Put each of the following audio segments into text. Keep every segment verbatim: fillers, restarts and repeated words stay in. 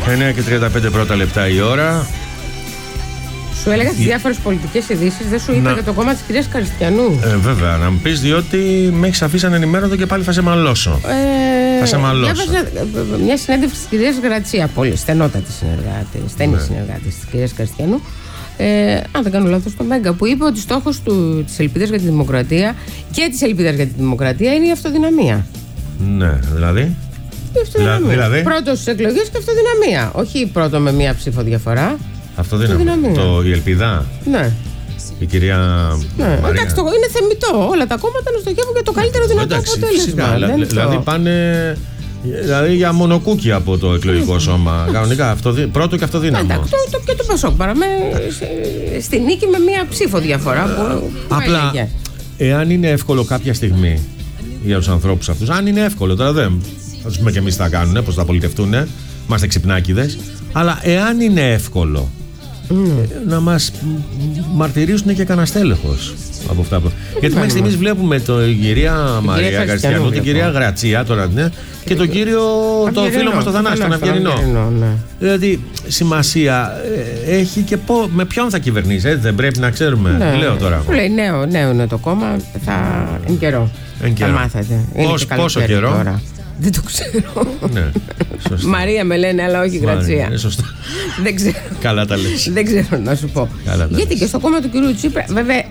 εννιά και τριάντα πέντε πρώτα λεπτά η ώρα. Σου έλεγα τις διάφορες πολιτικές ειδήσεις, δεν σου είπα να... για το κόμμα της κυρίας Καριστιανού. Ε, βέβαια, να μου πεις, διότι με έχεις αφήσει ανενημέρωτο και πάλι θα σε μαλώσω. Ε, θα σε μαλώσω. Διάβαζα μια συνέντευξη της κυρίας Γρατσία, πολύ στενότατη συνεργάτη, στενή ναι. συνεργάτη της κυρίας Καριστιανού. Ε, αν δεν κάνω λάθος, στο Μέγκα, που είπε ότι στόχος του, της Ελπίδας για τη Δημοκρατία και της Ελπίδας για τη Δημοκρατία είναι η αυτοδυναμία. Ναι, δηλαδή. Αυτοδυναμία. Δηλαδή. Πρώτο στις εκλογές και αυτοδυναμία. Όχι πρώτο με μία ψήφο διαφορά. Αυτοδυναμία. Το, η Ελπίδα. Ναι. Η κυρία. Ναι. Εντάξει, το, είναι θεμιτό. Όλα τα κόμματα να στοχεύουν για το καλύτερο δυνατό αποτέλεσμα. Δηλαδή πάνε. Δηλαδή για μονοκούκι από το εκλογικό σώμα. Κανονικά αυτοδυ... πρώτο και αυτοδύναμο. Εντάξει, το, το, και το Πασόκ παραμέ στη νίκη με μία ψήφο διαφορά. Που, που απλά, έλεγε. Εάν είναι εύκολο κάποια στιγμή για τους ανθρώπους αυτούς, αν είναι εύκολο, τώρα δεν. Θα τους πούμε και εμείς τι θα κάνουν, πώς θα πολιτευτούν. Είμαστε ξυπνάκιδες. Αλλά εάν είναι εύκολο mm. να μας μαρτυρήσουν και κανένα στέλεχος από αυτά που. Γιατί μέχρι στιγμής βλέπουμε την κυρία Μαρία Καριστιανού, την κυρία Γρατσία τώρα, ναι, και τον κύριο, τον φίλο μας τον Θανάση, τον Αυγερινό. Ναι. Δηλαδή σημασία ε, έχει και πό, με ποιον θα κυβερνήσει, έτσι δεν πρέπει να ξέρουμε. Ναι. Λέω τώρα. Λέει νέο, νέο είναι το κόμμα, θα εν καιρό. Εν καιρό. Θα μάθετε. Πώς, πόσο καιρό. Τώρα. Δεν το ξέρω. Ναι, Μαρία με λένε, αλλά όχι Γρατσία. Είναι σωστό. Δεν ξέρω. Καλά τα λες. Δεν ξέρω να σου πω. Γιατί και στο κόμμα του κυρίου Τσίπρα, βέβαια,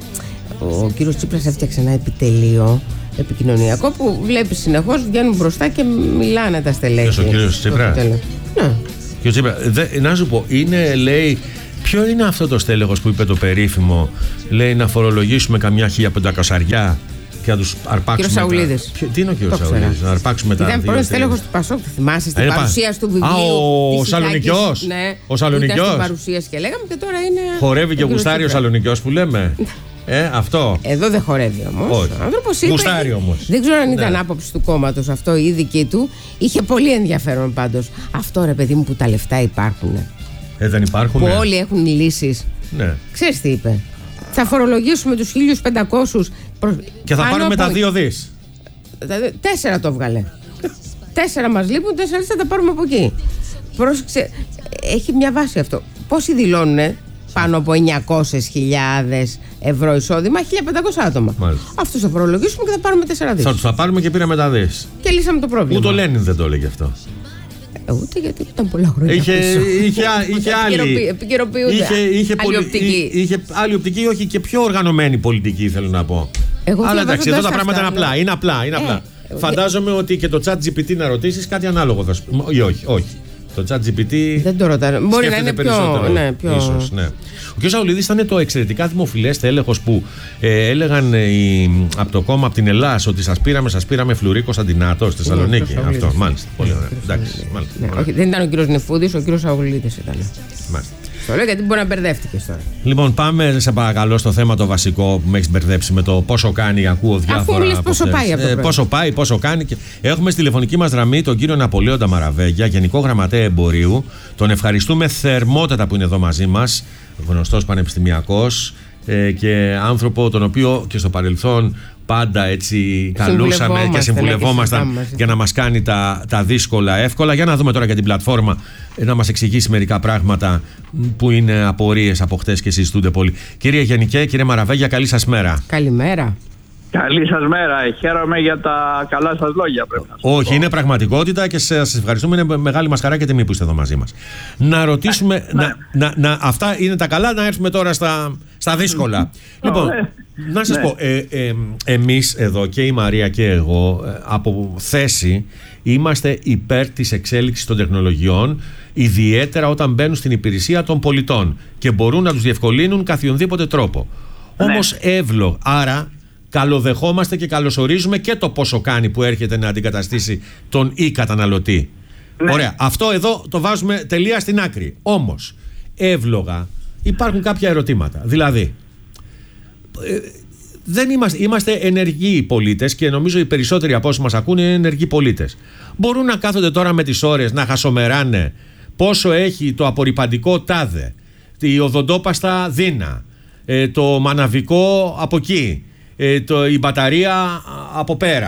ο κύριος Τσίπρας έφτιαξε ένα επιτελείο επικοινωνιακό που βλέπει συνεχώς βγαίνουν μπροστά και μιλάνε τα στελέχη. Ποιος ο κύριος Τσίπρα? Ναι. Κύριο Τσίπρα, δε, να σου πω, είναι, λέει, ποιο είναι αυτό το στέλεχος που είπε το περίφημο, λέει να φορολογήσουμε καμιά χιλιαπεντακόσια και να τους αρπάξουμε. Κύριο Σαουλίδης. Τι είναι ο κύριος Σαουλίδης, να αρπάξουμε τα. Ήταν πρώην στέλεχος του Πασόκ, το θυμάσαι, στην παρουσίαση του βιβλίου. Α, ο Σαλονικιός. Ναι, ο Σαλονικιός. Στην παρουσίαση και λέγαμε και τώρα είναι. Χορεύει και γουστάρει ο Σαλονικιός που λέμε. Ε, αυτό. Εδώ δεν χορεύει όμως. Ο άνθρωπος είπε. Γουστάρει όμως. Δεν ξέρω αν ήταν ναι. άποψη του κόμματος αυτό ή δική του. Είχε πολύ ενδιαφέρον πάντως. Αυτό ρε παιδί μου που τα λεφτά υπάρχουν. Ε, δεν υπάρχουν. Που όλοι έχουν λύσεις. Ναι. Ξέρεις τι είπε. Θα φορολογήσουμε τους χίλιους πεντακόσιους. Και θα πάρουμε από... τα δύο δις. Τέσσερα το έβγαλε. Τέσσερα μας λείπουν, τέσσερα θα τα πάρουμε από εκεί. Πρόσεξε, έχει μια βάση αυτό. Πόσοι δηλώνουν πάνω από εννιακόσιες χιλιάδες ευρώ εισόδημα, χίλια πεντακόσια άτομα. Αυτούς θα φορολογήσουμε και θα πάρουμε τέσσερα δις. Θα τους θα πάρουμε και πήραμε τα δις. Και λύσαμε το πρόβλημα. Ούτε ο Λένιν δεν το έλεγε αυτό. Ούτε γιατί ήταν πολλά χρόνια. Είχε, είχε, είχε άλλη. Επικαιροποιούνται. Είχε, είχε άλλη οπτική. Είχε άλλη οπτική, όχι και πιο οργανωμένη πολιτική, θέλω να πω. Εγώ αλλά εντάξει, εδώ τα πράγματα αυτά, είναι απλά. Είναι απλά, είναι απλά. Ε, Φαντάζομαι ε, ότι και το chat τζι πι τι να ρωτήσεις κάτι ανάλογο θα σου πει. Όχι, όχι. Το chat τζι πι τι δεν το ρωτάνε. Μπορεί να είναι πιο, ναι, πιο... Ίσως, ναι. Ο κ. Σαουλίδης ήταν το εξαιρετικά δημοφιλές τέλεχος που ε, έλεγαν οι, από το κόμμα, από την Ελλάδα, ότι σας πήραμε, σας πήραμε φλουρί Κωνσταντινάτο στη Θεσσαλονίκη. Ναι, αυτό, μάλιστα. Πολύ ωραία. Εντάξει, μάλιστα, ναι, όχι, δεν ήταν ο κ. Νεφούδης, ο κ. Σαουλίδης ήταν. Μάλιστα. Το λέω γιατί μπορεί να μπερδεύτηκε τώρα. Λοιπόν, πάμε σε παρακαλώ στο θέμα το βασικό που με έχει μπερδέψει με το πόσο κάνει. Ακούω διάφορα. Αφού λες πόσο πάει από το ε, πόσο πάει, πόσο κάνει. Και... Έχουμε στη τηλεφωνική μας γραμμή τον κύριο Ναπολέοντα Μαραβέγια, Γενικό Γραμματέα Εμπορίου. Τον ευχαριστούμε θερμότατα που είναι εδώ μαζί μας. Γνωστός πανεπιστημιακός ε, και άνθρωπο τον οποίο και στο παρελθόν πάντα έτσι καλούσαμε και συμβουλευόμασταν και για να μας κάνει τα, τα δύσκολα εύκολα. Για να δούμε τώρα για την πλατφόρμα να μας εξηγήσει μερικά πράγματα που είναι απορίες από χτες και συζητούνται πολύ. Κύριε Γενικέ, κύριε Μαραβέγια, καλή σας μέρα. Καλημέρα. Καλή σας μέρα. Χαίρομαι για τα καλά σας λόγια. Πρέπει να Όχι, πω. Είναι πραγματικότητα και σας ευχαριστούμε. Είναι μεγάλη μας χαρά και τιμή που είστε εδώ μαζί μας. Να ρωτήσουμε, ναι. να, να, να, αυτά είναι τα καλά, να έρθουμε τώρα στα, στα δύσκολα. Λοιπόν, ναι. να σας ναι. πω, ε, ε, εμείς εδώ και η Μαρία και εγώ ε, από θέση είμαστε υπέρ της εξέλιξης των τεχνολογιών, ιδιαίτερα όταν μπαίνουν στην υπηρεσία των πολιτών και μπορούν να τους διευκολύνουν καθιονδήποτε τρόπο. Ναι. Όμως εύλογο, άρα καλοδεχόμαστε και καλωσορίζουμε και το πόσο κάνει που έρχεται να αντικαταστήσει τον ή καταναλωτή. Ναι. Ωραία. Αυτό εδώ το βάζουμε τελεία στην άκρη. Όμως, εύλογα υπάρχουν κάποια ερωτήματα. Δηλαδή, ε, δεν είμαστε, είμαστε ενεργοί πολίτες και νομίζω οι περισσότεροι από όσοι μας ακούνε είναι ενεργοί πολίτες. Μπορούν να κάθονται τώρα με τις ώρες να χασομεράνε πόσο έχει το απορρυπαντικό τάδε, η οδοντόπαστα δίνα, ε, το μαναβικό από εκεί, Ε, το, η μπαταρία από πέρα,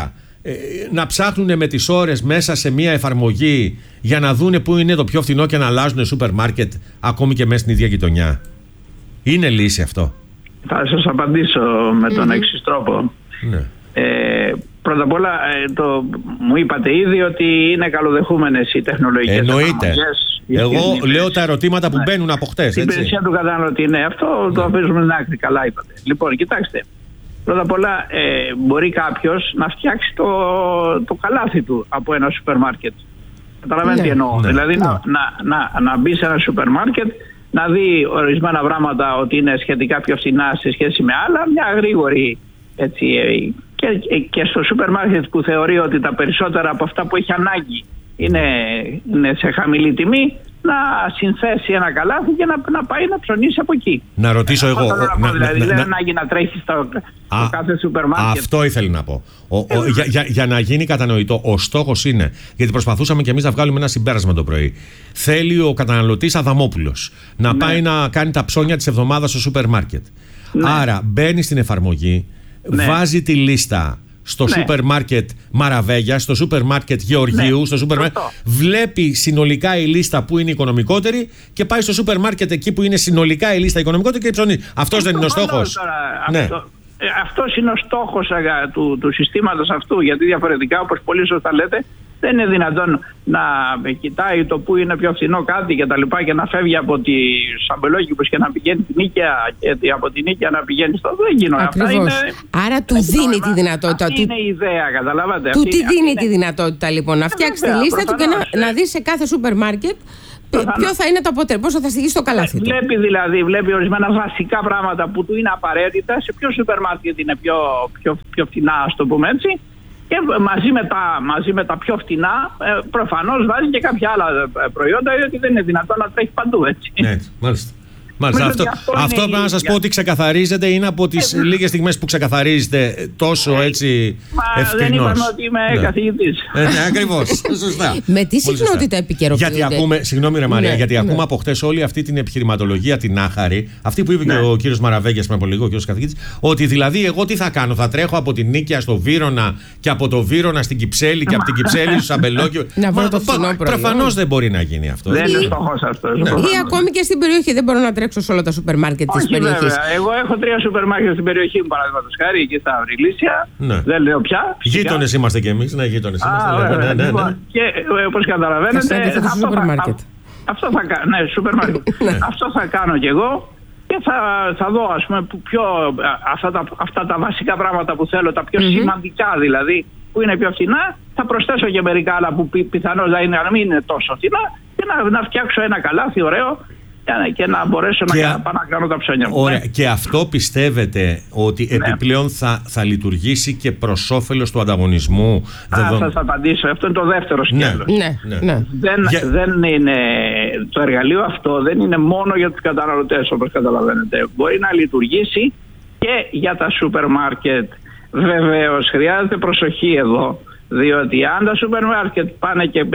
ε, να ψάχνουν με τις ώρες μέσα σε μια εφαρμογή για να δούνε πού είναι το πιο φθηνό και να αλλάζουν σούπερ μάρκετ ακόμη και μέσα στην ίδια γειτονιά? Είναι λύση αυτό? Θα σας απαντήσω με τον mm-hmm. εξής τρόπο. Ναι. Ε, πρώτα απ' όλα, ε, το, μου είπατε ήδη ότι είναι καλοδεχούμενες οι τεχνολογικές εφαρμογές. Εγώ λέω τα ερωτήματα που ναι. μπαίνουν από χτες. Η υπηρεσία του καταναλωτή, ναι, αυτό ναι. το αφήσουμε στην άκρη. Καλά είπατε. Λοιπόν, κοιτάξτε. Πρώτα απ' όλα, ε, μπορεί κάποιος να φτιάξει το, το καλάθι του από ένα σούπερ μάρκετ. Καταλαβαίνετε τι εννοώ. Ναι. Δηλαδή, Ναι. Να, να, να, να μπει σε ένα σούπερ μάρκετ, να δει ορισμένα πράγματα ότι είναι σχετικά πιο φθηνά σε σχέση με άλλα, μια γρήγορη έτσι. Και, και στο σούπερ μάρκετ που θεωρεί ότι τα περισσότερα από αυτά που έχει ανάγκη είναι, είναι σε χαμηλή τιμή, να συνθέσει ένα καλάθι και να, να πάει να ψωνίσει από εκεί. Να ρωτήσω εγώ. Να, δηλαδή να, δεν είναι ανάγκη να τρέχει στο, στο κάθε σούπερ μάρκετ. Αυτό ήθελα να πω. Ο, ο, για, για, για να γίνει κατανοητό, ο στόχος είναι, γιατί προσπαθούσαμε και εμείς να βγάλουμε ένα συμπέρασμα το πρωί. Θέλει ο καταναλωτής Αδαμόπουλος να ναι. πάει να κάνει τα ψώνια της εβδομάδας στο σούπερ μάρκετ. Ναι. Άρα μπαίνει στην εφαρμογή, ναι. βάζει τη λίστα στο ναι. σούπερ μάρκετ Μαραβέγια, στο σούπερ μάρκετ Γεωργίου, ναι. στο σούπερ μάρκετ. Βλέπει συνολικά η λίστα που είναι οικονομικότερη και πάει στο σούπερ μάρκετ εκεί που είναι συνολικά η λίστα οικονομικότερη και ψωνίζει. Αυτός δεν είναι ο στόχος? Ναι. Αυτό, ε, αυτός είναι ο στόχος αγα, του, του συστήματος αυτού. Γιατί διαφορετικά, όπως πολύ σωστά λέτε, δεν είναι δυνατόν να κοιτάει το που είναι πιο φθηνό κάτι και τα λοιπά και να φεύγει από τη σαμπελόκηπους και να πηγαίνει την Νίκαια και από την Νίκαια να πηγαίνει στο... Δεν γίνονται. Αυτά είναι... Άρα του δίνει τη δυνατότητα. Αυτή είναι η ιδέα, καταλάβατε. Του τι δίνει τη δυνατότητα λοιπόν? Να φτιάξει τη λίστα του και να, να δει σε κάθε σούπερ μάρκετ ποιο θα είναι το αποτέλεσμα, πόσο θα στοιχήσει το καλάθι του. Βλέπει δηλαδή, βλέπει ορισμένα βασικά πράγματα που του είναι απαραίτητα, σε ποιο σούπερ μάρκετ είναι πιο, πιο, πιο φθηνά, α το πούμε έτσι. Και μαζί με τα, μαζί με τα πιο φτηνά, ε, προφανώς βάζει και κάποια άλλα προϊόντα, γιατί δεν είναι δυνατόν να τρέχει παντού έτσι. Ναι, μάλιστα. Μάλιστα, αυτό αυτό, αυτό πρέπει να σας πω ότι ξεκαθαρίζεται, είναι από τις ε, λίγες στιγμές που ξεκαθαρίζετε τόσο έτσι ευκρινώς. Δεν είπαμε ότι είμαι ναι. καθηγητής. Ε, ναι, ακριβώς. Σωστά. Με τι συχνότητα επικαιροποιούνται? Γιατί ακούμε, συγγνώμη ρε Μαρία, ναι, γιατί ναι. ακούμε από χτες όλη αυτή την επιχειρηματολογία, την άχαρη, αυτή που είπε ναι. και ο κύριος Μαραβέγιας πριν από λίγο, ο κύριος καθηγητής, ότι δηλαδή εγώ τι θα κάνω, θα τρέχω από την Νίκαια στο Βύρωνα και από το Βύρωνα στην Κυψέλη και από την Κυψέλη στο Σαμπελόκιο. Να βρω το φθηνό προϊόν. Προφανώς δεν μπορεί να γίνει αυτό. Δεν είναι στόχος αυτός. Ή ακόμη και στην περιοχή, δεν μπορώ να τρέξω σε όλα τα σούπερ μάρκετ της περιοχής. Εγώ έχω τρία σούπερ μάρκετ στην περιοχή μου, παραδείγματος χάρη, εκεί στα Αυριλίσια. Ναι. Δεν λέω πια. Γείτονες είμαστε κι εμείς. Ναι, γείτονες είμαστε. Ναι, ναι, ναι. Και όπως καταλαβαίνετε. Αυτό σούπερ μάρκετ. Αυτό θα κάνω. Ναι, σούπερ μάρκετ. Αυτό θα κάνω κι εγώ. Και θα, θα δω, ας πούμε, πιο, αυτά, τα, αυτά τα βασικά πράγματα που θέλω, τα πιο mm-hmm. σημαντικά δηλαδή, που είναι πιο φθηνά. Θα προσθέσω και μερικά άλλα που πι, πιθανώς να, είναι, να μην είναι τόσο φθηνά και να, να φτιάξω ένα καλάθι ωραίο και να μπορέσω και να, πάω να κάνω τα ψώνια μου. Ωραία. Και αυτό πιστεύετε ότι ναι. επιπλέον θα, θα λειτουργήσει και προς όφελος του ανταγωνισμού? Θα δεδο... σας απαντήσω. Αυτό είναι το δεύτερο σκέλος. Ναι. Ναι. Ναι. Δεν, για... δεν είναι, το εργαλείο αυτό δεν είναι μόνο για τους καταναλωτές, όπως καταλαβαίνετε. Μπορεί να λειτουργήσει και για τα σούπερ μάρκετ. Βεβαίως χρειάζεται προσοχή εδώ. Διότι αν τα σούπερ μάρκετ πάνε και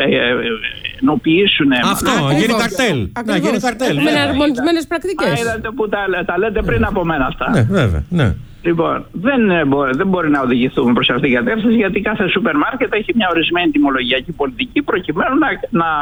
ενοποιήσουν. Αυτό, γίνει καρτέλ. Να γίνει καρτέλ. Με εναρμονισμένες πρακτικές. Είδατε που τα, τα λέτε πριν από μένα αυτά. Ναι, βέβαια. Ναι. Λοιπόν, δεν, δεν μπορεί να οδηγηθούμε προς αυτήν την κατεύθυνση, γιατί κάθε σούπερ μάρκετ έχει μια ορισμένη τιμολογιακή πολιτική προκειμένου να,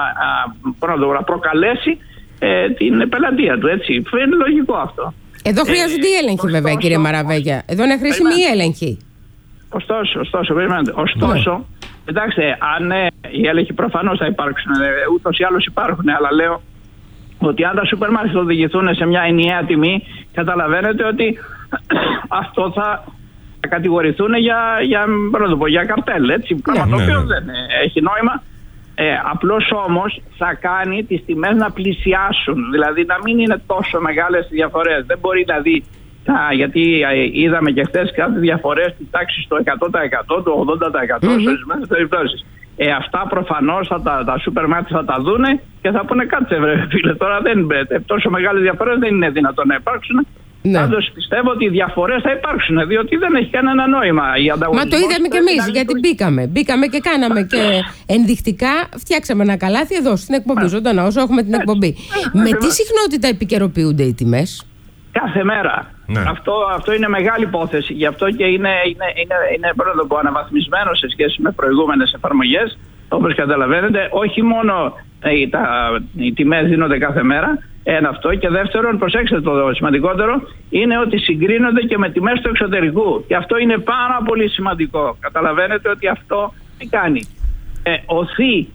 να, να, να προκαλέσει ε, την πελατεία του. Έτσι. Είναι λογικό αυτό. Εδώ χρειάζονται οι έλεγχοι, βέβαια, κύριε Μαραβέγια. Εδώ είναι χρήσιμη η έλεγχη. Ωστόσο, ωστόσο, περιμένετε. Ωστόσο, ναι. Κοιτάξτε, αν ναι, οι έλεγχοι προφανώς θα υπάρξουν, ούτως ή άλλως υπάρχουν, αλλά λέω ότι αν τα σούπερ μάρκετ οδηγηθούν σε μια ενιαία τιμή, καταλαβαίνετε ότι αυτό θα κατηγορηθούν για, για, πω, για καρτέλ, έτσι, πράγμα ναι, το οποίο ναι. δεν έχει νόημα. Ε, απλώς όμως θα κάνει τις τιμές να πλησιάσουν, δηλαδή να μην είναι τόσο μεγάλες διαφορές. Δεν μπορεί δηλαδή, α, γιατί α, είδαμε και χθες κάτι διαφορές της τάξης στο εκατό τοις εκατό, το ογδόντα τοις εκατό mm-hmm. σε ορισμένες περιπτώσεις. Ε, αυτά προφανώς θα τα, τα σούπερ μάρκετ θα τα δούνε και θα πούνε κάτσε βρε φίλε, τώρα δεν, τόσο μεγάλες διαφορές δεν είναι δυνατόν να υπάρξουν. Ναι. Πάντως πιστεύω ότι οι διαφορές θα υπάρξουν, διότι δεν έχει κανένα νόημα η ανταγωνισμός. Μα το είδαμε κι εμείς, γιατί μπήκαμε. Μπήκαμε και κάναμε και ενδεικτικά φτιάξαμε ένα καλάθι εδώ στην εκπομπή. Ζωντανά, όσο έχουμε την εκπομπή. Με τι συχνότητα επικαιροποιούνται οι τιμές? Κάθε μέρα. Ναι. Αυτό, αυτό είναι μεγάλη υπόθεση. Γι' αυτό και είναι, είναι, είναι, είναι πρώτα το πω, αναβαθμισμένο σε σχέση με προηγούμενες εφαρμογές. Όπως καταλαβαίνετε, όχι μόνο οι, τα, οι τιμές δίνονται κάθε μέρα, ένα αυτό. Και δεύτερον, προσέξτε το σημαντικότερο, είναι ότι συγκρίνονται και με τιμές του εξωτερικού. Και αυτό είναι πάρα πολύ σημαντικό. Καταλαβαίνετε ότι αυτό τι κάνει. Ε, οθεί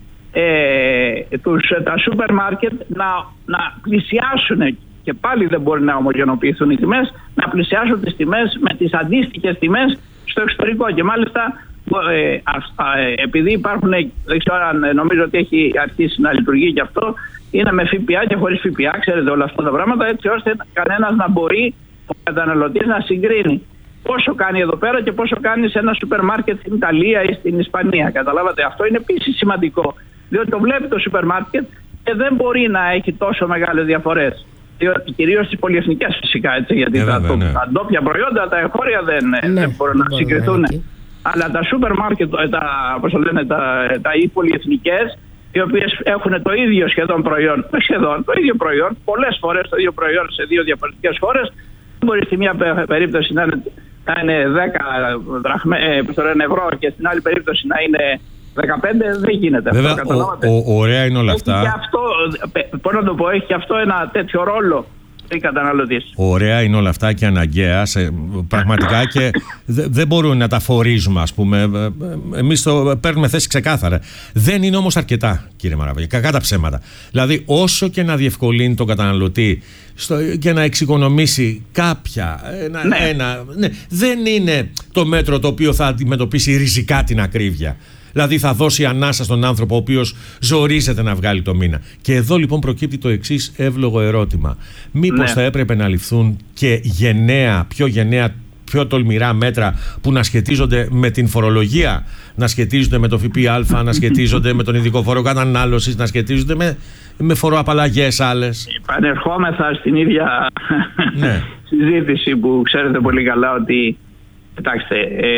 ε, τους, τα σούπερ μάρκετ να, να πλησιάσουν, και πάλι δεν μπορεί να ομογενοποιηθούν οι τιμές, να πλησιάσουν τις τιμές με τις αντίστοιχες τιμές στο εξωτερικό. Και μάλιστα ε, α, α, επειδή υπάρχουν, δεν ξέρω αν νομίζω ότι έχει αρχίσει να λειτουργεί και αυτό, είναι με ΦΠΑ και χωρίς ΦΠΑ, ξέρετε όλα αυτά τα πράγματα, έτσι ώστε κανένας να μπορεί, ο καταναλωτής, να συγκρίνει πόσο κάνει εδώ πέρα και πόσο κάνει σε ένα σούπερ μάρκετ στην Ιταλία ή στην Ισπανία. Καταλάβατε, αυτό είναι επίσης σημαντικό, διότι το βλέπει το σούπερ μάρκετ και δεν μπορεί να έχει τόσο μεγάλες διαφορές. Κυρίως τις πολυεθνικές φυσικά, έτσι, γιατί ε, τα, βέβαια, ναι. τα ντόπια προϊόντα, τα εγχώρια δεν, ναι, δεν μπορούν να συγκριθούν. Αλλά τα σούπερ μάρκετ, τα, πώς το λένε, τα, τα οι πολυεθνικές, οι οποίες έχουν το ίδιο σχεδόν προϊόν, σχεδόν το ίδιο προϊόν, πολλές φορές το ίδιο προϊόν σε δύο διαφορετικές χώρες, δεν μπορεί στη μία περίπτωση να είναι, να είναι δέκα δραχμέ, ε, ευρώ και στην άλλη περίπτωση να είναι δεκαπέντε, δεν γίνεται. Βέβαια, αυτό, ο, ο, ωραία είναι όλα αυτά. Έχει και αυτό, πώς να το πω, έχει και αυτό ένα τέτοιο ρόλο η καταναλωτής. Ωραία είναι όλα αυτά και αναγκαία σε, πραγματικά και δε, δεν μπορούμε να τα φορίζουμε, ας πούμε. Εμείς το παίρνουμε θέση ξεκάθαρα. Δεν είναι όμως αρκετά, κύριε Μαραβάγια, κακά τα ψέματα. Δηλαδή, όσο και να διευκολύνει τον καταναλωτή στο, και να εξοικονομήσει κάποια ένα, ναι. Ένα, ναι, δεν είναι το μέτρο το οποίο θα αντιμετωπίσει ριζικά την ακρίβεια. Δηλαδή θα δώσει ανάσα στον άνθρωπο ο οποίος ζορίζεται να βγάλει το μήνα. Και εδώ λοιπόν προκύπτει το εξής εύλογο ερώτημα. Μήπως ναι. θα έπρεπε να ληφθούν και γενναία, πιο γενναία, πιο τολμηρά μέτρα που να σχετίζονται με την φορολογία, να σχετίζονται με το ΦΠΑ, να σχετίζονται με τον ειδικό φόρο κατανάλωσης, να σχετίζονται με, με φοροαπαλλαγές άλλες. Επανερχόμεθα στην ίδια ναι. συζήτηση που ξέρετε πολύ καλά ότι κοιτάξτε,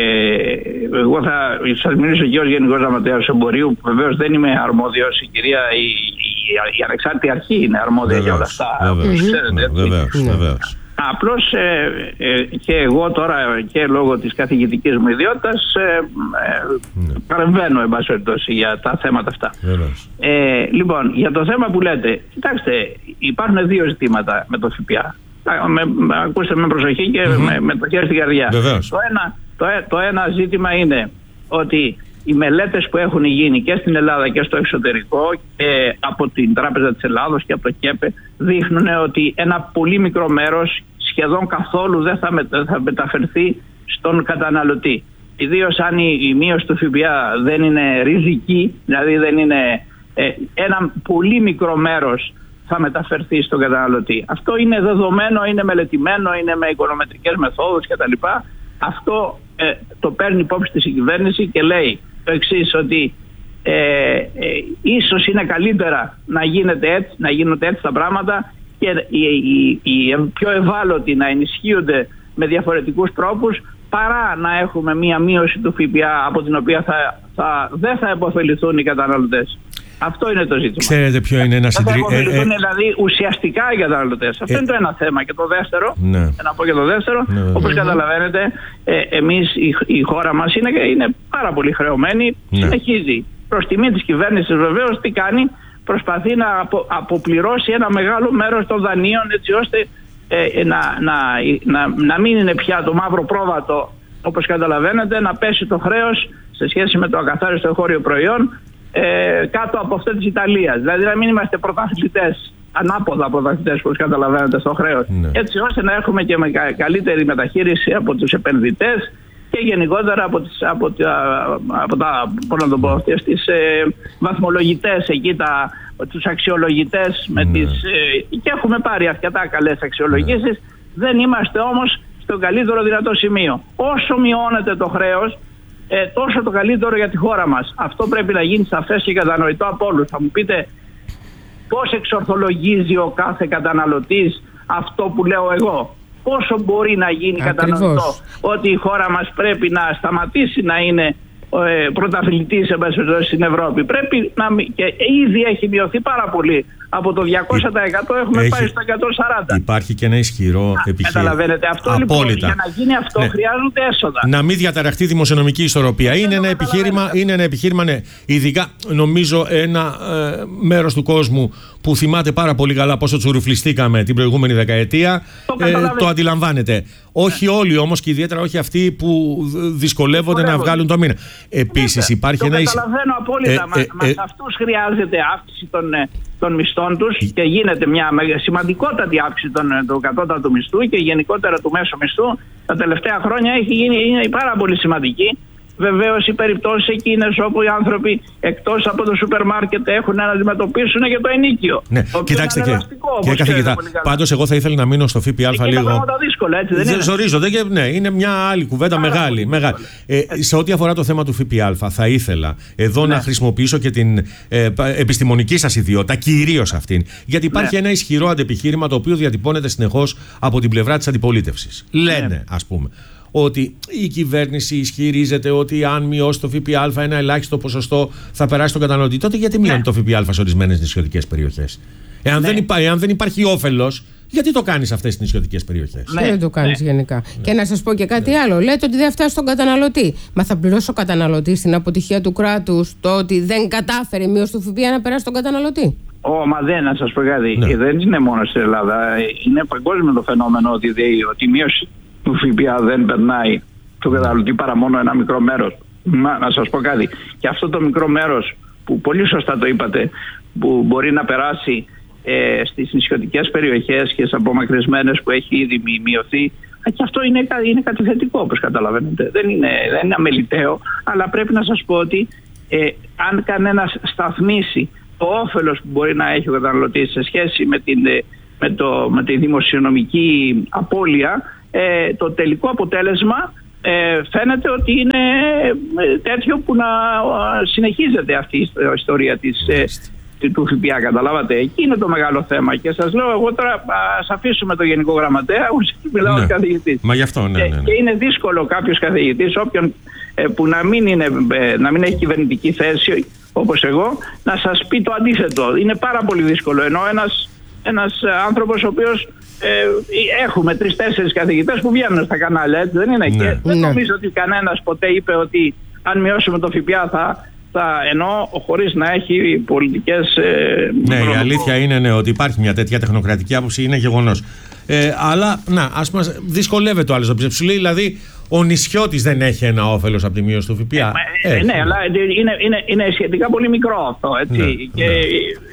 ε, εγώ θα σας μιλήσω και ως Γενικός Γραμματέας Εμπορίου, που βεβαίως δεν είμαι αρμόδιος, η κυρία, η, η, η ανεξάρτητη αρχή είναι αρμόδια για όλα αυτά. Βεβαίως, ξέρετε, βεβαίως, βεβαίως. Απλώς ε, ε, και εγώ τώρα και λόγω της καθηγητικής μου ιδιότητας ε, ε, παρεμβαίνω εν πάση περιπτώσει για τα θέματα αυτά. Ε, λοιπόν, για το θέμα που λέτε, κοιτάξτε, υπάρχουν δύο ζητήματα με το ΦΠΑ. Με, με, ακούστε με προσοχή και mm-hmm. με, με το χέρι στην καρδιά. Το ένα, το, το ένα ζήτημα είναι ότι οι μελέτες που έχουν γίνει και στην Ελλάδα και στο εξωτερικό και από την Τράπεζα της Ελλάδος και από το ΚΕΠΕ δείχνουν ότι ένα πολύ μικρό μέρος, σχεδόν καθόλου δεν θα, με, θα μεταφερθεί στον καταναλωτή. Ιδίως αν η, η μείωση του ΦΠΑ δεν είναι ριζική, δηλαδή δεν είναι ε, ένα πολύ μικρό μέρος θα μεταφερθεί στον καταναλωτή. Αυτό είναι δεδομένο, είναι μελετημένο, είναι με οικονομετρικές μεθόδους κτλ. Αυτό ε, το παίρνει υπόψη της η κυβέρνηση και λέει το εξής, ότι ε, ε, ίσως είναι καλύτερα να, γίνεται έτσι, να γίνονται έτσι τα πράγματα και οι, οι, οι πιο ευάλωτοι να ενισχύονται με διαφορετικούς τρόπους παρά να έχουμε μία μείωση του ΦΠΑ από την οποία θα, θα, δεν θα επωφεληθούν οι καταναλωτές. Αυτό είναι το ζήτημα. Ξέρετε ποιο είναι ένα συντηρητικό. Θα επωφεληθούν ε, ε, δηλαδή ουσιαστικά οι καταναλωτές. Αυτό ε, είναι το ένα θέμα. Και το δεύτερο, ναι. να πω και το δεύτερο, ναι, όπως ναι. καταλαβαίνετε, ε, εμείς η, η χώρα μας είναι, είναι πάρα πολύ χρεωμένη. Ναι. Συνεχίζει. Προς τιμή της κυβέρνησης βεβαίως τι κάνει, προσπαθεί να απο, αποπληρώσει ένα μεγάλο μέρος των δανείων έτσι ώστε ε, να, να, να, να μην είναι πια το μαύρο πρόβατο, όπως καταλαβαίνετε, να πέσει το χρέος σε σχέση με το ακαθάριστο εγχώριο προϊόν ε, κάτω από αυτό της Ιταλίας. Δηλαδή να μην είμαστε πρωταθλητές, ανάποδα πρωταθλητές, όπως καταλαβαίνετε, στο χρέος. Ναι. Έτσι ώστε να έχουμε και με καλύτερη μεταχείριση από τους επενδυτές και γενικότερα από, τις, από, τα, από τα, πώς να το πω, αυτές τις ε, βαθμολογητές εκεί, τα, τους αξιολογητές με ναι. τις, ε, και έχουμε πάρει αρκετά καλές αξιολογήσεις. Ναι. Δεν είμαστε όμως στο καλύτερο δυνατό σημείο. Όσο μειώνεται το χρέος, ε, τόσο το καλύτερο για τη χώρα μας. Αυτό πρέπει να γίνει σαφές και κατανοητό από όλους. Θα μου πείτε πώς εξορθολογίζει ο κάθε καταναλωτής αυτό που λέω εγώ. Πόσο μπορεί να γίνει Ακριβώς. κατανοητό ότι η χώρα μας πρέπει να σταματήσει να είναι ε, πρωταθλητής στην Ευρώπη. Πρέπει να μη, και ήδη έχει μειωθεί πάρα πολύ. Από το διακόσια τοις εκατό έχουμε έχει, πάει στο εκατόν σαράντα τοις εκατό. Υπάρχει και ένα ισχυρό επιχείρημα. Καταλαβαίνετε. Αυτό Απόλυτα. Λοιπόν, για να γίνει αυτό ναι. χρειάζονται έσοδα. Να μην διαταραχτεί η δημοσιονομική ισορροπία. Είναι ένα, επιχείρημα, είναι ένα επιχείρημα, ναι. Ειδικά νομίζω ένα ε, μέρος του κόσμου που θυμάται πάρα πολύ καλά πόσο τσουρουφλιστήκαμε την προηγούμενη δεκαετία. Το, ε, το αντιλαμβάνεται. Όχι όλοι όμως και ιδιαίτερα όχι αυτοί που δυσκολεύονται να βγάλουν το μήνα. Επίσης υπάρχει το ένα. Το καταλαβαίνω απόλυτα. Ε, μα, ε, μα ε, σε αυτούς χρειάζεται αύξηση των, των μισθών τους και γίνεται μια σημαντικότατη αύξηση του κατώτατου μισθού και γενικότερα του μέσου μισθού. Τα τελευταία χρόνια έχει γίνει είναι πάρα πολύ σημαντική. Βεβαίως οι περιπτώσεις εκείνες όπου οι άνθρωποι εκτός από το σούπερ μάρκετ έχουν να αντιμετωπίσουν και το ενίκιο. Ναι, κοιτάξτε και, και καθηγητά, πάντως εγώ θα ήθελα να μείνω στο ΦΠΑ λίγο. Είναι πράγματα δύσκολα, έτσι δεν είναι? Ζορίζονται και ναι, είναι μια άλλη κουβέντα Άρα, μεγάλη. μεγάλη. Ε, σε ό,τι αφορά το θέμα του ΦΠΑ θα ήθελα εδώ ναι. να χρησιμοποιήσω και την ε, επιστημονική σας ιδιότητα, κυρίως αυτήν. Γιατί υπάρχει ναι. ένα ισχυρό αντεπιχείρημα το οποίο διατυπώνεται συνεχώς από την πλευρά της αντιπολίτευσης. Λένε, ναι. ας πούμε, ότι η κυβέρνηση ισχυρίζεται ότι αν μειώσει το ΦΠΑ ένα ελάχιστο ποσοστό θα περάσει στον καταναλωτή. Τότε γιατί μειώνει ναι. το ΦΠΑ σε ορισμένες νησιωτικές περιοχές? Εάν, ναι. δεν υπά, εάν δεν υπάρχει όφελος, γιατί το κάνεις αυτές τις νησιωτικές περιοχές? Ναι. Δεν το κάνεις ναι. γενικά. Ναι. Και να σας πω και κάτι ναι. άλλο. Λέτε ότι δεν φτάσει στον καταναλωτή. Μα θα πληρώσει ο καταναλωτής την αποτυχία του κράτους το ότι δεν κατάφερε η μείωση του ΦΠΑ να περάσει στον καταναλωτή? Ω, μα δεν, να σας πω κάτι. Ναι. Δεν είναι μόνο στην Ελλάδα. Είναι παγκόσμιο το φαινόμενο ότι, ότι η μείωση του ΦΠΑ δεν περνάει στον καταναλωτή παρά μόνο ένα μικρό μέρος. Μα, να σας πω κάτι. Και αυτό το μικρό μέρος που πολύ σωστά το είπατε, που μπορεί να περάσει ε, στις νησιωτικές περιοχές και σε απομακρυσμένες που έχει ήδη μειωθεί, και αυτό είναι, είναι κάτι θετικό, όπως καταλαβαίνετε. Δεν είναι, δεν είναι αμεληταίο, αλλά πρέπει να σας πω ότι ε, αν κανένας σταθμίσει το όφελος που μπορεί να έχει ο καταναλωτής σε σχέση με, την, με, το, με τη δημοσιονομική απώλεια, Ε, το τελικό αποτέλεσμα ε, φαίνεται ότι είναι ε, τέτοιο που να ε, συνεχίζεται αυτή η ιστορία της, ε, του ΦΠΑ, καταλάβατε. Εκεί είναι το μεγάλο θέμα και σας λέω εγώ τώρα ας αφήσουμε το Γενικό Γραμματέα, εγώ μιλάω ως καθηγητής. Μα γι' αυτό, ναι, ναι, ναι. Και είναι δύσκολο κάποιος καθηγητής, όποιον ε, που να μην, είναι, ε, να μην έχει κυβερνητική θέση όπως εγώ, να σας πει το αντίθετο. Είναι πάρα πολύ δύσκολο, ενώ ένας, ένας άνθρωπος ο οποίος Ε, έχουμε τρεις-τέσσερις καθηγητές που βγαίνουν στα κανάλια, έτσι δεν είναι? Ναι. Και δεν νομίζω ότι κανένας ποτέ είπε ότι αν μειώσουμε το ΦΠΑ θα, θα ενώ χωρίς να έχει πολιτικές ε, ναι, η αλήθεια είναι ναι, ότι υπάρχει μια τέτοια τεχνοκρατική άποψη, είναι γεγονός. Ε, αλλά να, ας μας δυσκολεύεται ο άλλος να ψηφίσει. Δηλαδή ο νησιώτης δεν έχει ένα όφελος από τη μείωση του ΦΠΑ. Ε, ε, ναι, αλλά είναι, είναι, είναι σχετικά πολύ μικρό αυτό, έτσι. Ναι, και, ναι.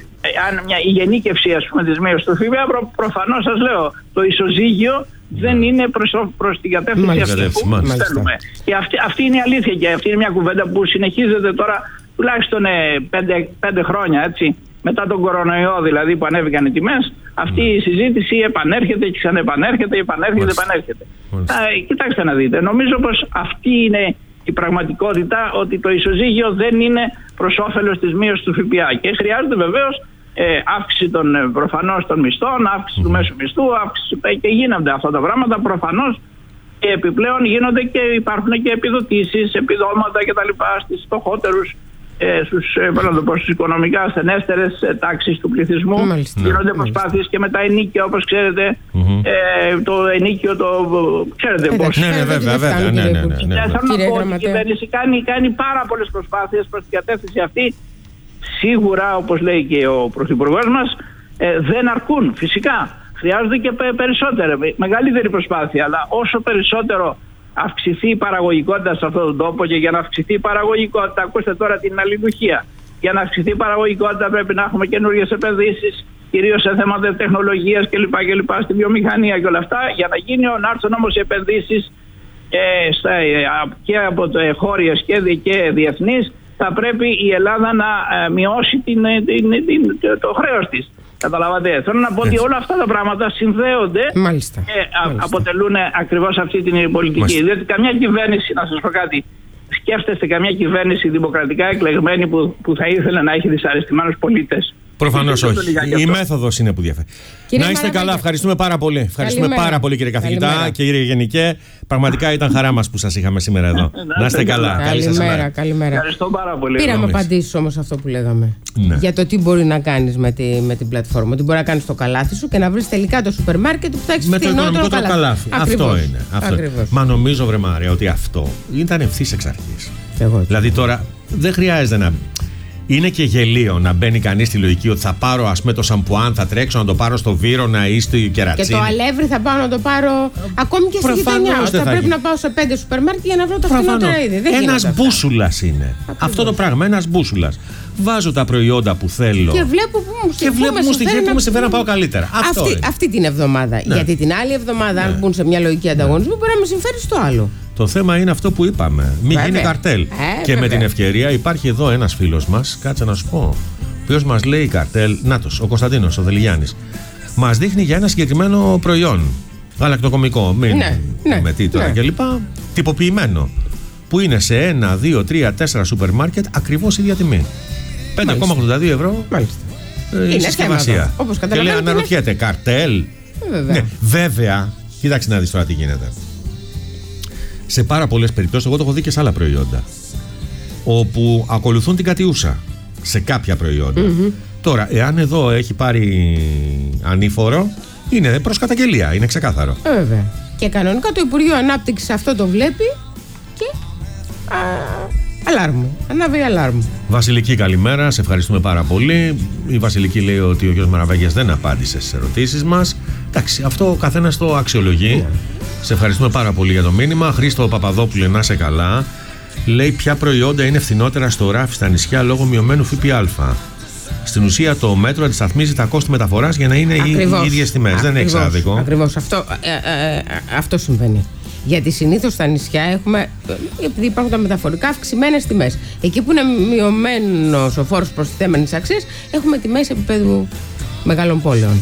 Αν μια, η γενίκευση ας πούμε της μείωσης του ΦΠΑ προ, προφανώς σας λέω το ισοζύγιο yeah. δεν είναι προς, προς την κατεύθυνση μάλιστα, αυτή που μάλιστα. θέλουμε. Και αυτή, αυτή είναι η αλήθεια και αυτή είναι μια κουβέντα που συνεχίζεται τώρα τουλάχιστον ε, πέντε, πέντε χρόνια, έτσι. Μετά τον κορονοϊό δηλαδή που ανέβηκαν οι τιμές, αυτή yeah. η συζήτηση επανέρχεται και ξαναεπανέρχεται, επανέρχεται, μάλιστα. επανέρχεται. Μάλιστα. Α, κοιτάξτε να δείτε, νομίζω πως αυτή είναι η πραγματικότητα, ότι το ισοζύγιο δεν είναι προς όφελος της μείωσης του ΦΠΑ και χρειάζεται βεβαίως ε, αύξηση των, ε, προφανώς των μισθών, αύξηση mm-hmm. του μέσου μισθού, αύξηση, ε, και γίνονται αυτά τα πράγματα προφανώς και επιπλέον γίνονται και υπάρχουν και επιδοτήσεις, επιδόματα κτλ. Στους φτωχότερους, ε, στους, ε, στους οικονομικά ασθενέστερες ε, τάξεις του πληθυσμού. Μάλιστα. Γίνονται προσπάθειες και με τα ενίκια, όπως ξέρετε, mm-hmm. ε, το ενίκιο το ξέρετε ε, πώς. Ναι, ναι, βέβαια, βέβαια. Ναι, ναι, ναι, ναι, ναι. Θέλω να πω ότι η κυβέρνηση κάνει, κάνει πάρα πολλές προσπάθειες προς την κατεύθυνση αυτή. Σίγουρα, όπως λέει και ο Πρωθυπουργός μας, ε, δεν αρκούν. Φυσικά, χρειάζονται και περισσότερα, μεγαλύτερη προσπάθεια. Αλλά όσο περισσότερο αυξηθεί η παραγωγικότητα σε αυτόν τον τόπο, και για να αυξηθεί η παραγωγικότητα, ακούστε τώρα την αλληλουχία, για να αυξηθεί η παραγωγικότητα πρέπει να έχουμε καινούριες επενδύσεις, κυρίως σε θέματα τεχνολογίας κλπ. κλπ. Στη βιομηχανία και όλα αυτά. Για να γίνει να έρθουν όμως οι επενδύσεις ε, στα, ε, και από το χώριες και, και διεθνείς, θα πρέπει η Ελλάδα να ε, μειώσει την, την, την, το, το χρέος της. Καταλαβαίνετε. Θέλω να πω ότι όλα αυτά τα πράγματα συνδέονται μάλιστα, και α, μάλιστα. αποτελούν ακριβώς αυτή την πολιτική. Μάλιστα. Διότι καμιά κυβέρνηση, να σας πω κάτι, σκέφτεστε καμιά κυβέρνηση δημοκρατικά εκλεγμένη που, που θα ήθελε να έχει δυσαρεστημένους πολίτες. Προφανώς όχι. Η μέθοδος είναι που διαφέρει. Να είστε καλά, ευχαριστούμε πάρα πολύ. Ευχαριστούμε Καλημέρα. πάρα πολύ, κύριε καθηγητά, Καλημέρα. κύριε Γενικέ. Πραγματικά ήταν χαρά μας που σας είχαμε σήμερα εδώ. Να είστε καλά. Καλή σας Καλημέρα, ημέρα. καλημέρα. Ευχαριστώ πάρα πολύ. Πήραμε Εμείς. απαντήσεις όμως αυτό που λέγαμε. Ναι. Για το τι μπορεί να κάνεις με, τη, με την πλατφόρμα. Ότι μπορεί να κάνεις το καλάθι σου και να βρεις τελικά το σούπερ μάρκετ που θα έχεις Με το φθηνότερο οικονομικό του καλάθι. Ακριβώς. Αυτό είναι. Αυτό. Ακριβώς. Μα νομίζω, βρε Μάρια, ότι αυτό ήταν ευθύς εξ αρχής. Εγώ έτσι. Δηλαδή τώρα δεν χρειάζεται να. Είναι και γελίο να μπαίνει κανείς στη λογική ότι θα πάρω, ας πούμε, το σαμπουάν, θα τρέξω να το πάρω στο Βύρωνα ή στο Και Κερατσίνη. το αλεύρι θα πάω να το πάρω ακόμη και στη Προφανώς γειτονιά. δεν Θα, θα πρέπει γίνει. να πάω σε πέντε σούπερ μάρκετ για να βρω τα Προφανώς. φθηνότερα είδη. Δεν Ένας γίνονται αυτά. μπούσουλας είναι. Αυτό το πράγμα, ένας μπούσουλας. Βάζω τα προϊόντα που θέλω. Και βλέπω που μου Και βλέπω μου στοιχεία που μου συμφέρει να πάω καλύτερα. Αυτό αυτή, είναι. αυτή την εβδομάδα. Γιατί την άλλη εβδομάδα, αν μπουν σε μια λογική ανταγωνισμού, μπορεί να με συμφέρει στο άλλο. Το θέμα είναι αυτό που είπαμε. Μην Βέβαια. γίνει καρτέλ. Ε, και με βέβαια. την ευκαιρία υπάρχει εδώ ένας φίλος μας, κάτσε να σου πω, ο οποίος μας λέει καρτέλ. Νάτος, ο Κωνσταντίνος, ο Δελιγιάννης. Μας δείχνει για ένα συγκεκριμένο προϊόν. Γαλακτοκομικό, μην Ναι, ναι, με τι τώρα ναι. κλπ. Τυποποιημένο. Που είναι σε ένα, δύο, τρία, τέσσερα σούπερ μάρκετ ακριβώς ίδια τιμή. πέντε κόμμα ογδόντα δύο ευρώ. Μάλιστα. Ε, Είναι συσκευασία. θέμα αυτό. Όπως Και λέει, καταλαβαίνετε, είναι- αναρωτιέται, καρτέλ. Ε, Βέβαια. Ναι, βέβαια, κοίταξε να δεις τώρα τι γίνεται. Σε πάρα πολλές περιπτώσεις, εγώ το έχω δει και σε άλλα προϊόντα, όπου ακολουθούν την κατιούσα σε κάποια προϊόντα. Τώρα, εάν εδώ έχει πάρει ανήφορο, είναι προς καταγγελία, είναι ξεκάθαρο. Ε, Βέβαια. Και κανονικά το Υπουργείο Ανάπτυξης αυτό το βλέπει και. Α, αλάρμου. Ανάβει αλάρμου. Βασιλική, καλημέρα, σε ευχαριστούμε πάρα πολύ. Η Βασιλική λέει ότι ο κ. Μαραβέγιας δεν απάντησε στις ερωτήσεις μας. Εντάξει, αυτό ο καθένας το αξιολογεί. Σε ευχαριστούμε πάρα πολύ για το μήνυμα. Χρήστο Παπαδόπουλε, να σε καλά. Λέει ποια προϊόντα είναι φθηνότερα στο ράφι στα νησιά λόγω μειωμένου ΦΠΑ. Στην ουσία το μέτρο αντισταθμίζει τα κόστη μεταφοράς για να είναι οι οι ίδιες τιμές. Δεν έχει άδικο. Ακριβώς. Αυτό, ε, ε, ε, αυτό συμβαίνει. Γιατί συνήθως στα νησιά έχουμε, ε, επειδή υπάρχουν τα μεταφορικά, αυξημένες τιμές. Εκεί που είναι μειωμένος ο φόρος προστιθέμενης αξίας, έχουμε τιμές επίπεδου μεγάλων πόλεων.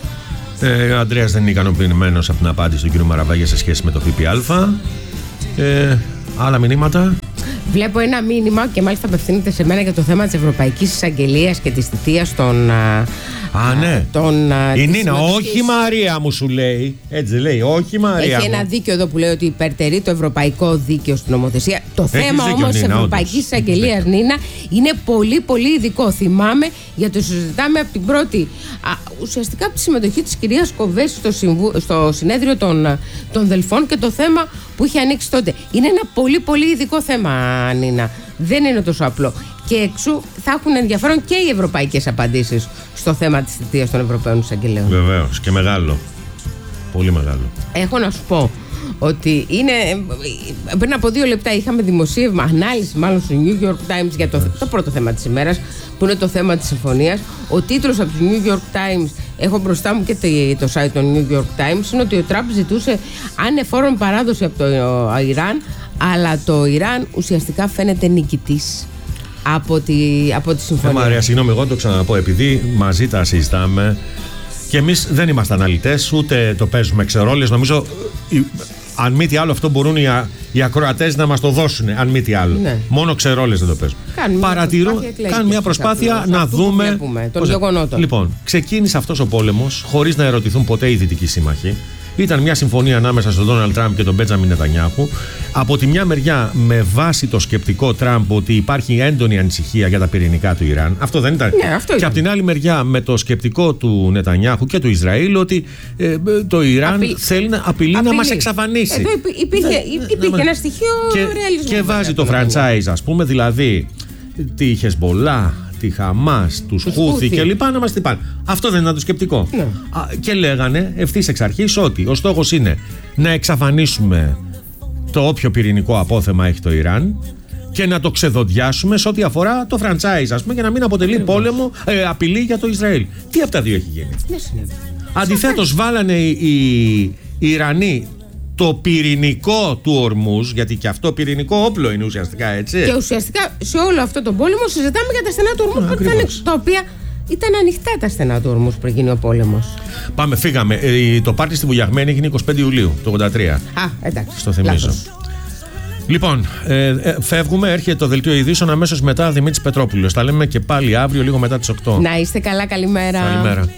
Ε, ο Ανδρέας δεν είναι ικανοποιημένος από την απάντηση του κ. Μαραβάγια σε σχέση με το ΦΠΑ. Ε, άλλα μηνύματα. Βλέπω ένα μήνυμα και μάλιστα απευθύνεται σε μένα για το θέμα της Ευρωπαϊκής Εισαγγελίας και της θητείας των. Α, ναι. Των, Η της Νίνα, συμμετοχής. όχι Μαρία μου σου λέει. Έτσι δεν λέει, όχι Μαρία Έχει μου. ένα δίκαιο εδώ που λέει ότι υπερτερεί το ευρωπαϊκό δίκαιο στην νομοθεσία. Το Έχεις θέμα δίκιο, όμως της Νίνα, Ευρωπαϊκής όντως. Εισαγγελίας, Νίνα, είναι πολύ πολύ ειδικό. Θυμάμαι γιατί το συζητάμε από την πρώτη. Α, ουσιαστικά από τη συμμετοχή της κυρίας Κοβέση στο, συμβου, στο συνέδριο των, των Δελφών και το θέμα που είχε ανοίξει τότε. Είναι ένα πολύ πολύ ειδικό θέμα, Νίνα. Δεν είναι τόσο απλό. Και εξού θα έχουν ενδιαφέρον και οι ευρωπαϊκές απαντήσεις στο θέμα της θητείας των Ευρωπαίων Εισαγγελέων. Βεβαίως, και μεγάλο. Πολύ μεγάλο. Έχω να σου πω ότι είναι. Πριν από δύο λεπτά είχαμε δημοσίευμα, ανάλυση μάλλον στο New York Times για το, το πρώτο θέμα της ημέρας, που είναι το θέμα της συμφωνίας. Ο τίτλος από το New York Times, έχω μπροστά μου και το, το site των New York Times, είναι ότι ο Τραμπ ζητούσε ανεφόρον παράδοση από το Ιράν, αλλά το Ιράν ουσιαστικά φαίνεται νικητής από τη, από τη Ε, συμφωνία. Μαρία, συγγνώμη, εγώ το ξαναπώ, επειδή μαζί τα συζητάμε και εμείς δεν είμαστε αναλυτές, ούτε το παίζουμε ξερόλες. Νομίζω, ε, αν μη τι άλλο, αυτό μπορούν οι, α- οι ακροατές να μας το δώσουν, αν μη τι άλλο. Ναι. Μόνο ξερόλες δεν το παίζουν. Κάνουν μια Παρατηρώ, προσπάθεια εκλέγει κάνουν μια και στους προσπάθεια αυτούς, να αυτού που δούμε. βλέπουμε, των πώς- γεγονότων. Λοιπόν, ξεκίνησε αυτός ο πόλεμος χωρίς να ερωτηθούν ποτέ οι δυτικοί σύμμαχοι. Ήταν μια συμφωνία ανάμεσα στον Ντόναλντ Τραμπ και τον Μπέτζαμιν Νετανιάχου. Από τη μια μεριά, με βάση το σκεπτικό Τραμπ ότι υπάρχει έντονη ανησυχία για τα πυρηνικά του Ιράν. Αυτό δεν ήταν. Ναι, αυτό και ήταν. από την άλλη μεριά, με το σκεπτικό του Νετανιάχου και του Ισραήλ ότι ε, το Ιράν Απειλή. θέλει να απειλεί, να Απειλή. μας εξαφανίσει. Εδώ υπή- υπήρχε, Δεν- υπήρχε δεν- ένα στοιχείο και, ρεαλισμού. και βάζει το βέβαια, franchise, ας πούμε, δηλαδή τη Χεσμολά, τη Χαμάς, τους Τους Χούθη Χούθη. και λοιπά να μας την πάνε. Αυτό δεν ήταν το σκεπτικό. Ναι. Α, και λέγανε ευθύς εξ αρχής ότι ο στόχος είναι να εξαφανίσουμε το όποιο πυρηνικό απόθεμα έχει το Ιράν και να το ξεδοντιάσουμε σε ό,τι αφορά το franchise, ας πούμε, για να μην αποτελεί πόλεμο, ε, απειλή για το Ισραήλ. Τι από τα δύο έχει γίνει. Δεν συνέβη. Αντιθέτως, βάλανε οι, οι, οι Ιρανοί το πυρηνικό του Ορμούζ, γιατί και αυτό πυρηνικό όπλο είναι ουσιαστικά, έτσι. Και ουσιαστικά σε όλο αυτό τον πόλεμο συζητάμε για τα στενά του Ορμούς, Α, που ήταν, ακριβώς. τα οποία ήταν ανοιχτά τα στενά του Ορμούς πριν γίνει ο πόλεμος. Πάμε, φύγαμε. Ε, το πάρτι στη Βουλιαγμένη έγινε εικοστή πέμπτη Ιουλίου του ογδόντα τρία. Α, εντάξει. Στο θυμίζω. λάθος. Λοιπόν, ε, ε, φεύγουμε, έρχεται το δελτίο ειδήσεων αμέσως μετά Δημήτρης Πετρόπουλος. Τα λέμε και πάλι αύριο λίγο μετά τις οκτώ. Να είστε καλά, καλημέρα. Καλημέρα.